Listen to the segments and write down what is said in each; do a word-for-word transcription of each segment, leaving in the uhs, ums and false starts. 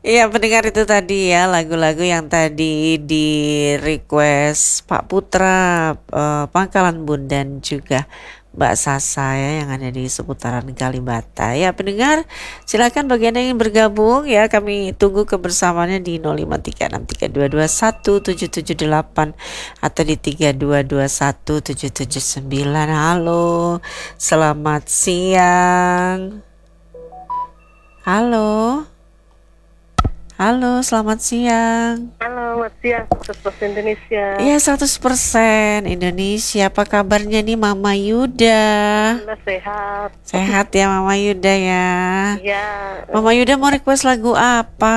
Iya, pendengar itu tadi ya lagu-lagu yang tadi di request Pak Putra, eh, Pangkalan Bun dan juga Mbak Sasa ya yang ada di seputaran Kalibata. Ya pendengar, silakan bagi Anda yang ingin bergabung ya kami tunggu kebersamaannya di nol lima tiga enam tiga dua dua satu tujuh tujuh delapan atau di tiga dua dua satu tujuh tujuh sembilan. Halo, selamat siang. Halo. Halo, selamat siang. Halo, selamat siang, seratus persen Indonesia. Iya, seratus persen Indonesia. Apa kabarnya nih Mama Yuda? Alhamdulillah sehat. Sehat ya Mama Yuda ya. Iya. Mama Yuda mau request lagu apa?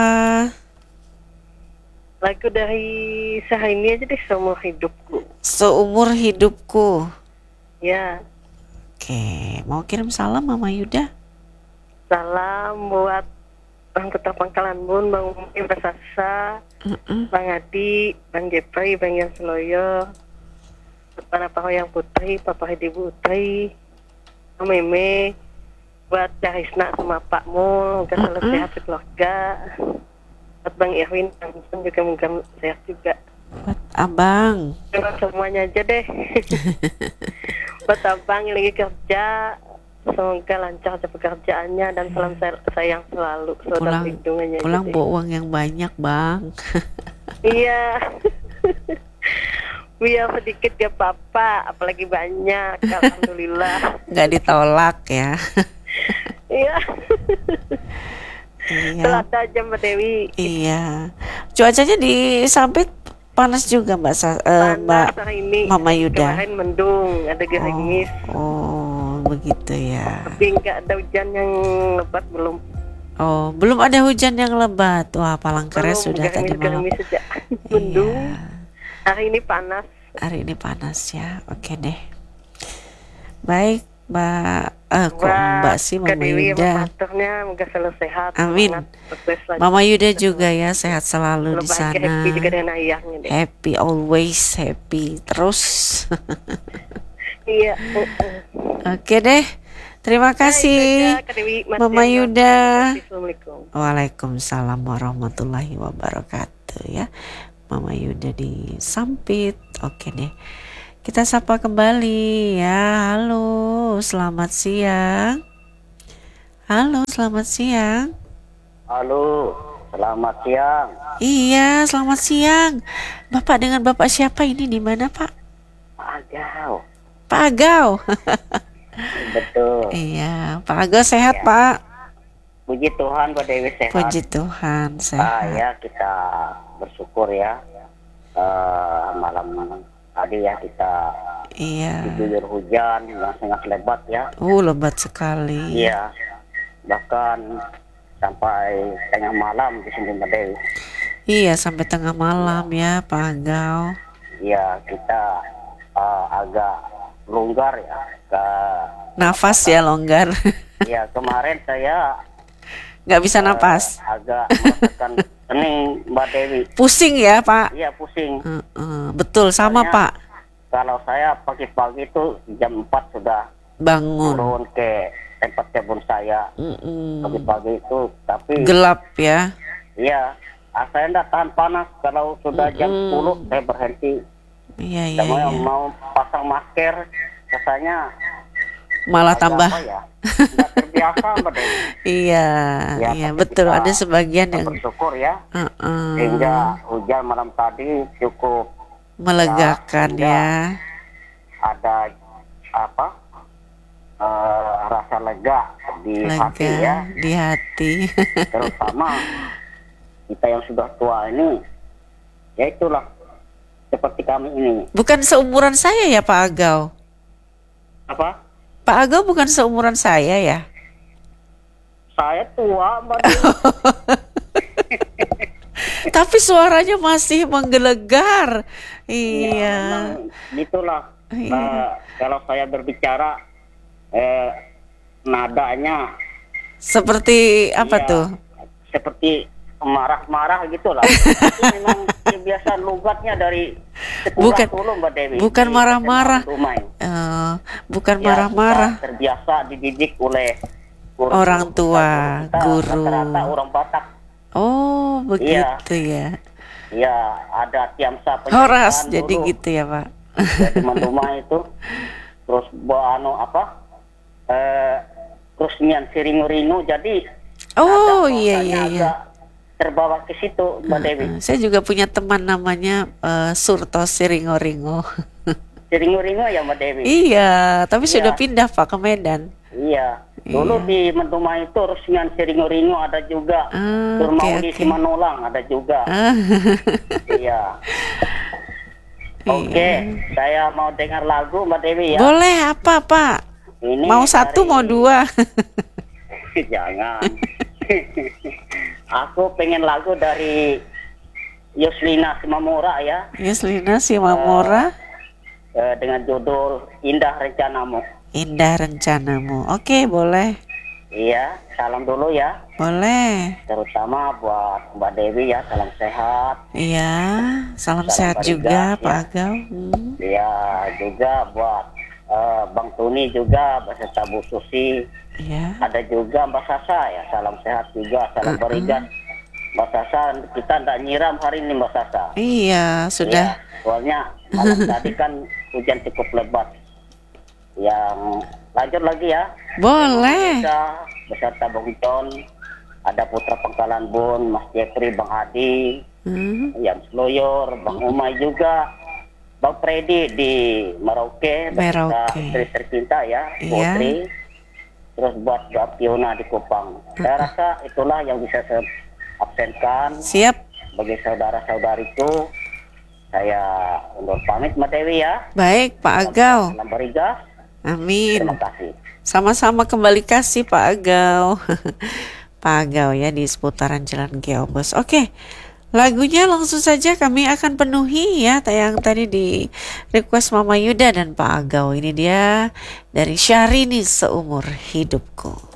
Lagu dari Syahrini aja deh, Seumur Hidupku. Seumur Hidupku. Ya. Oke, mau kirim salam Mama Yuda? Salam buat Bang Putra Pangkalan Bun, Bang Umi, Mbak Sasa, Mm-mm. Bang Adi, Bang Jepri, Bang Yang Seloyo, Pana Pahoyang Putri, Papa Hedi Putri, Bang Meme, buat Cahisna sama Pak Mul, semoga selalu Mm-mm. sehat keluarga. Buat Bang Irwin, Bang Muslim juga moga sehat juga. Buat Abang. Buat semuanya aja deh. Buat Abang yang lagi kerja, semoga lancar aja pekerjaannya dan salam say- sayang selalu. Saudara Pulang, lindungannya aja pulang deh. bawa uang yang banyak Bang. Iya. Biar sedikit gak apa-apa, apalagi banyak. Alhamdulillah. Nggak ditolak ya. Iya. Iya. Selata aja Mbak Dewi. Iya. Cuacanya di Sampit panas juga Mbak Sa- eh, Mbak Panas hari ini. Mama Yuda. Kemarin mendung, ada gerimis. Oh, oh, begitu ya. Tapi nggak ada hujan yang lebat, belum. Oh, belum ada hujan yang lebat. Wah, Palangkaraya Belum, sudah tadi malam. gerimis saja. Mendung. Iya. Hari ini panas. Hari ini panas ya. Oke deh. Baik, Mbak. Eh, kok Buat Mbak sih Kak Mama Dewi sama Yuda. partnernya, moga selalu sehat. Amin. semangat, sukses lagi. Mama Yuda juga ya, sehat selalu Selalu di bahagia, sana. happy juga dengan ayahnya deh. Happy always happy terus. Iya. uh-uh. Oke deh. Terima Baik, kasih. Kak Dewi, Mas Mama Dian, Yuda. Assalamualaikum. Waalaikumsalam warahmatullahi wabarakatuh ya. Mama Yuda di Sampit. Oke deh. Kita sapa kembali ya. Halo, selamat siang. Halo, selamat siang. Halo, selamat siang. Iya, selamat siang. Bapak dengan Bapak siapa ini di mana, Pak? Agau. Pak Agau. Betul. Iya, Pak Agau sehat, Ya. Pak. Puji Tuhan, Mbak Dewi sehat. Puji Tuhan, Ah, sehat. ya, kita bersyukur ya. Eh, malam tadi ya kita Iya. diguyur hujan yang sangat lebat ya. Uh, lebat sekali. Iya. Bahkan sampai tengah malam di sini Mbak Dewi. Iya, sampai tengah malam ya, Pak Agau. Iya, kita eh, agak longgar ya. Ke Nafas ya longgar. ya kemarin saya Nggak bisa eh, napas. agak merasakan pening Mbak Dewi. Pusing ya, Pak. Iya pusing. Heeh, betul sama Soalnya Pak. Kalau saya pagi-pagi itu jam empat sudah Bangun. turun ke tempat kebun saya Mm-mm. pagi-pagi itu. Tapi Gelap ya. iya, ah, saya tidak tahan panas. Kalau sudah jam Mm-mm. sepuluh saya berhenti. Iya iya Saya mau, iya. mau pasang masker, rasanya Malah agak tambah. apa ya? Nggak terbiasa Mbak Dewi. Iya Ya, iya tapi betul. kita Ada sebagian kita yang bersyukur ya. Heeh, Sehingga hujan malam tadi cukup melegakan Ya, ya. ada apa eh, rasa lega di hati Lega ya, di hati. terutama kita yang sudah tua ini, ya itulah seperti kami ini Bukan seumuran saya ya Pak Agau. apa Pak Agau bukan seumuran saya ya. saya tua Mbak Dewi. Tapi suaranya masih menggelegar. Ya, Iya. memang itulah. Iya. Eh, kalau saya berbicara eh, nadanya Seperti apa ya, tuh? seperti marah-marah gitulah. Itu memang kebiasaan logatnya dari Bukan- sekolah Solo Mbak Dewi. bukan Di marah-marah. S M A Dumai. Eh, bukan Ya, marah-marah. kita terbiasa dididik oleh guru- Orang tua, kita guru. rata-rata orang Batak. Oh, Iya. begitu ya. Ya, ada Tiamsa Horas penyanyian jadi dulu. gitu ya, Pak. Jadi menduma itu. Terus bawa anu apa? Eh, terus nyan siringu-ringu. Jadi Oh, ada iya bahasanya iya iya. agak terbawa ke situ, Mbak Dewi. Eh, Saya juga punya teman namanya eh, Surto Siringo-ringo. Siringu-ringu ya Mbak Dewi. Iya, tapi Iya. sudah pindah Pak ke Medan. Iya. Dulu Iya. di Menduma itu Rusnyan Siringu-ringu ada juga. Ah, Turmauli oke, oke. Simanolang ada juga. Ah, Iya. Oke, saya mau dengar lagu Mbak Dewi ya. boleh apa Pak? Ini Mau satu dari- mau dua? Jangan. Aku pengen lagu dari Yoslina Simamora ya, Yuslina Simamora, eh, dengan judul Indah Rencanamu. Indah Rencanamu. Oke, boleh. Iya, salam dulu ya, Boleh. terutama buat Mbak Dewi ya, salam sehat. Iya, salam Salam sehat Bariga, juga ya. Pak Agau. Hmm. Iya, juga buat eh, Bang Tuni juga, beserta Bu Susi. Iya. Ada juga Mbak Sasa ya, salam sehat juga, salam berigas. Mbak Sasa, kita tidak nyiram hari ini Mbak Sasa. Iya, sudah. Ya, soalnya malam tadi kan hujan cukup lebat. Yang lanjut lagi ya. Boleh. Kita beserta Bang John, ada Putra Pangkalan Bun, Mas Jeffrey, Bang Adi, Hmm. yang Sloyor, Bang Umay juga, Bang Freddy di Merauke, beserta Merauke. istri tercinta ya, Iya. Putri. Terus buat Mbak Fiona di Kupang. Saya rasa itulah yang bisa saya absenkan. Siap. Bagi saudara-saudariku, saya undur pamit Mbak Dewi ya. Baik Pak Agau. Salam berigas. Amin. Terima kasih. Sama-sama kembali kasih Pak Agau. Pak Agau ya di seputaran Jalan Geobos. Oke. Lagunya langsung saja kami akan penuhi ya, yang tadi di request Mama Yuda dan Pak Agau. Ini dia dari Syahrini, Seumur Hidupku.